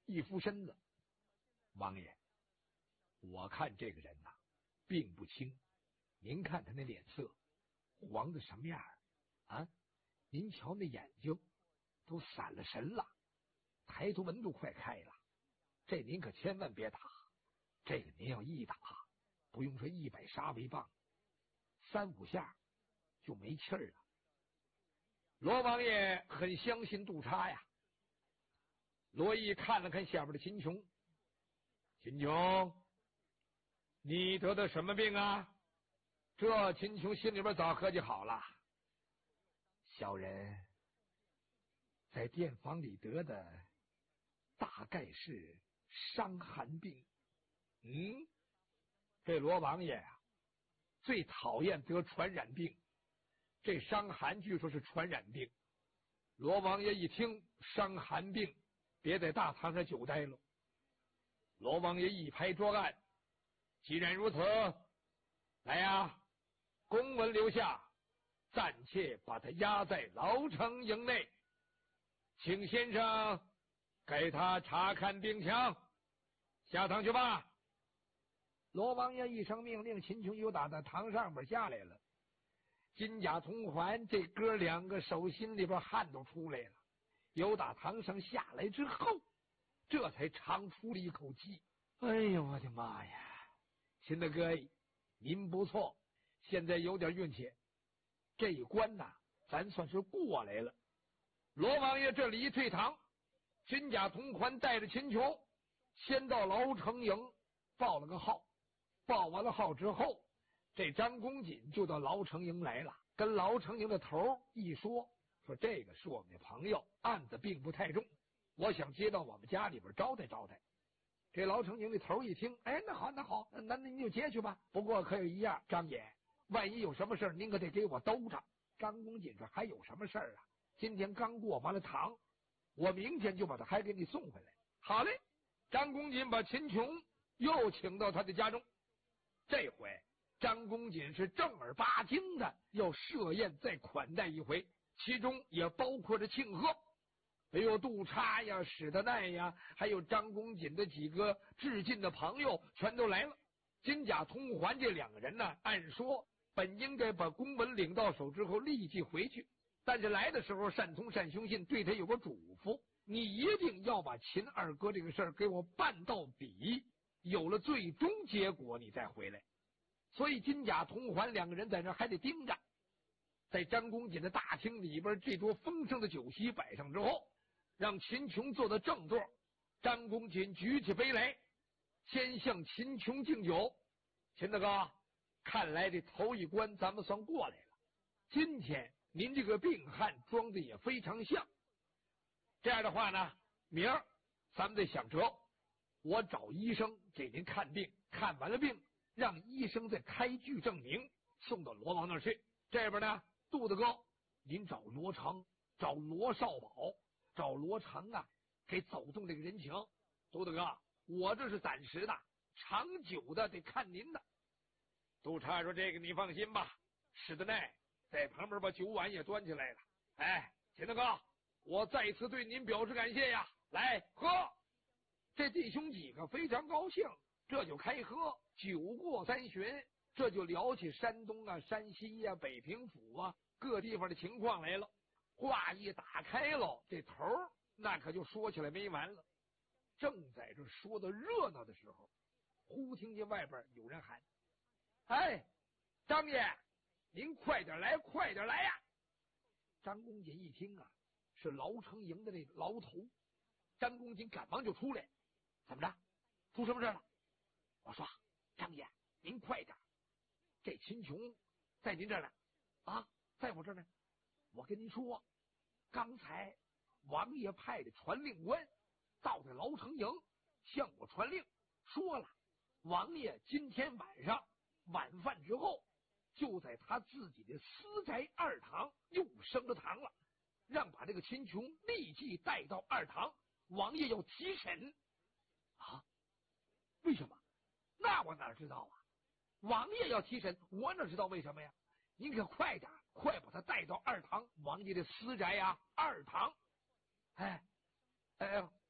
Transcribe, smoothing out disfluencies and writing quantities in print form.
一俯身子，王爷，我看这个人呐，病不轻，您看他那脸色黄的什么样啊？您瞧那眼睛都散了神了，抬头纹都快开了，这您可千万别打，这个您要一打，不用说100杀威棒，3、5下就没气儿了。罗王爷很相信杜叉呀。罗毅看了看下边的秦琼，秦琼，你得的什么病啊？这秦琼心里边早合计好了，小人在殿房里得的大概是伤寒病。这罗王爷啊，最讨厌得传染病，这伤寒据说是传染病。罗王爷一听伤寒病，别在大堂上久待了。罗王爷一拍桌案，既然如此，来呀，公文留下，暂且把他押在牢城营内，请先生给他查看病情，下堂去吧。罗王爷一声命令，秦琼又打到堂上边下来了。金甲铜环这哥两个手心里边汗都出来了，由打堂上下来之后，这才长出了一口气。哎呦我的妈呀，秦大哥，您不错，现在有点运气，这一关呐咱算是过来了。罗王爷这里一退堂，金甲铜环带着秦琼先到牢城营报了个号，报完了号之后，这张公瑾就到牢城营来了，跟牢城营的头一说这个是我们的朋友，案子并不太重，我想接到我们家里边招待招待。这牢城营的头一听，哎，那好那好，那您就接去吧。不过可有一样，张爷，万一有什么事您可得给我兜着。张公瑾说还有什么事啊？今天刚过完了堂，我明天就把他还给你送回来。好嘞，张公瑾把秦琼又请到他的家中。这回张公瑾是正儿八经的要设宴再款待一回，其中也包括着庆贺。哎呦，杜叉呀，史德奈呀，还有张公瑾的几个致敬的朋友全都来了。金甲铜环这两个人呢，按说本应该把公文领到手之后立即回去，但是来的时候单通单兄信对他有个嘱咐，你一定要把秦二哥这个事儿给我办到底，有了最终结果你再回来。所以金甲铜环两个人在这还得盯着。在张公瑾的大厅里边，这桌丰盛的酒席摆上之后，让秦琼坐到正座，张公瑾举起杯来，先向秦琼敬酒。秦大哥，看来这头一关咱们算过来了，今天您这个病汉装的也非常像。这样的话呢，明儿咱们得想辙，我找医生给您看病，看完了病让医生再开具证明送到罗王那儿去。这边呢，杜大哥您找罗成，找罗少保，找罗成啊，给走动这个人情。杜大哥，我这是暂时的，长久的得看您的。杜叉说这个你放心吧。史德奈在旁边把酒碗也端起来了。哎，秦大哥，我再次对您表示感谢呀，来喝。这弟兄几个非常高兴，这就开喝。酒过三巡，这就聊起山东啊、山西呀、北平府啊各地方的情况来了。话一打开了，这头那可就说起来没完了。正在这说的热闹的时候，忽听见外边有人喊：哎，张爷，您快点来，快点来呀！张公瑾一听啊，是牢城营的那个牢头。张公瑾赶忙就出来，怎么着？出什么事了？我说张爷，您快点，这秦琼在您这儿呢。啊，在我这儿呢。我跟您说，刚才王爷派的传令官到这牢城营，向我传令说了，王爷今天晚上晚饭之后，就在他自己的私宅二堂又升了堂了，让把这个秦琼立即带到二堂，王爷要提审。啊？为什么？那我哪知道啊？王爷要提审，我哪知道为什么呀？您可快点，快把他带到二堂，王爷的私宅呀，二堂。哎，